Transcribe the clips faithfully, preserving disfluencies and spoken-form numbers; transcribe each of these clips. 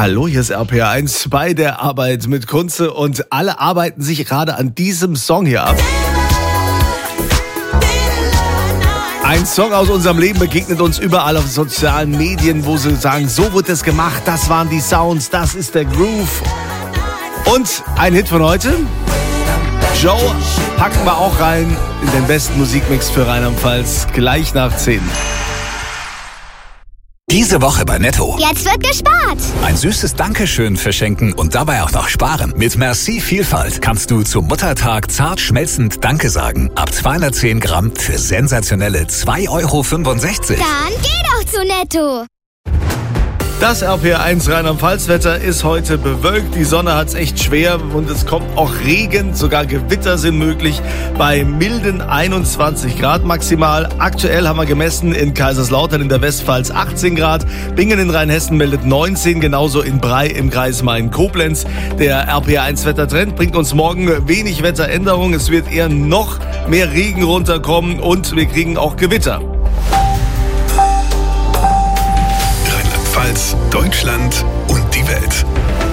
Hallo, hier ist R P R eins bei der Arbeit mit Kunze und alle arbeiten sich gerade an diesem Song hier ab. Ein Song aus unserem Leben begegnet uns überall auf sozialen Medien, wo sie sagen, so wird es gemacht, das waren die Sounds, das ist der Groove. Und ein Hit von heute, Joe, packen wir auch rein in den besten Musikmix für Rheinland-Pfalz, gleich nach zehn. Diese Woche bei Netto. Jetzt wird gespart. Ein süßes Dankeschön verschenken und dabei auch noch sparen. Mit Merci Vielfalt kannst du zum Muttertag zart schmelzend Danke sagen. Ab zweihundertzehn Gramm für sensationelle zwei Euro fünfundsechzig. Dann geh doch zu Netto. Das R P R eins Rheinland-Pfalz-Wetter ist heute bewölkt. Die Sonne hat's echt schwer und es kommt auch Regen, sogar Gewitter sind möglich bei milden einundzwanzig Grad maximal. Aktuell haben wir gemessen in Kaiserslautern in der Westpfalz achtzehn Grad. Bingen in Rheinhessen meldet neunzehn, genauso in Bray im Kreis Main-Koblenz. Der R P R eins Wettertrend bringt uns morgen wenig Wetteränderung. Es wird eher noch mehr Regen runterkommen und wir kriegen auch Gewitter. Deutschland und die Welt.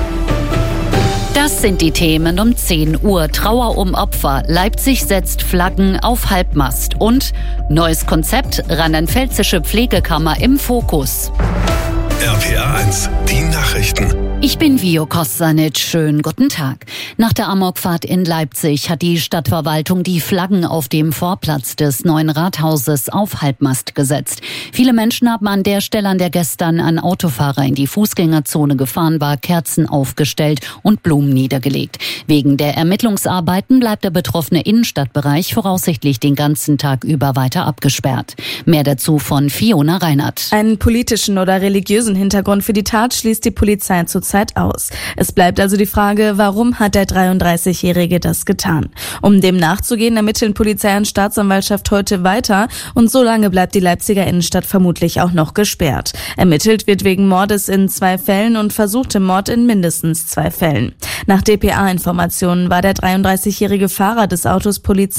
Das sind die Themen um zehn Uhr. Trauer um Opfer. Leipzig setzt Flaggen auf Halbmast. Und neues Konzept, rheinland-pfälzische Pflegekammer im Fokus. R P R eins, die Nachrichten. Ich bin Vio Kostanic. Schönen guten Tag. Nach der Amokfahrt in Leipzig hat die Stadtverwaltung die Flaggen auf dem Vorplatz des neuen Rathauses auf Halbmast gesetzt. Viele Menschen haben an der Stelle, an der gestern ein Autofahrer in die Fußgängerzone gefahren war, Kerzen aufgestellt und Blumen niedergelegt. Wegen der Ermittlungsarbeiten bleibt der betroffene Innenstadtbereich voraussichtlich den ganzen Tag über weiter abgesperrt. Mehr dazu von Fiona Reinhardt. Einen politischen oder religiösen Hintergrund für die Tat schließt die Polizei zurzeit aus. Es bleibt also die Frage, warum hat der dreiunddreißigjährige das getan? Um dem nachzugehen, ermitteln Polizei und Staatsanwaltschaft heute weiter und so lange bleibt die Leipziger Innenstadt vermutlich auch noch gesperrt. Ermittelt wird wegen Mordes in zwei Fällen und versuchtem Mord in mindestens zwei Fällen. Nach D P A-Informationen war der dreiunddreißigjährige Fahrer des Autos Polizei